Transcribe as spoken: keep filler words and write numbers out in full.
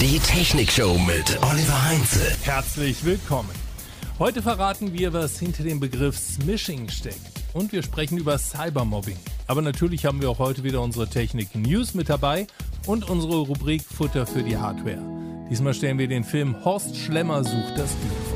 Die Technikshow mit Oliver Heinze. Herzlich willkommen. Heute verraten wir, was hinter dem Begriff Smishing steckt. Und wir sprechen über Cybermobbing. Aber natürlich haben wir auch heute wieder unsere Technik-News mit dabei und unsere Rubrik Futter für die Hardware. Diesmal stellen wir den Film Horst Schlemmer sucht das Glück vor.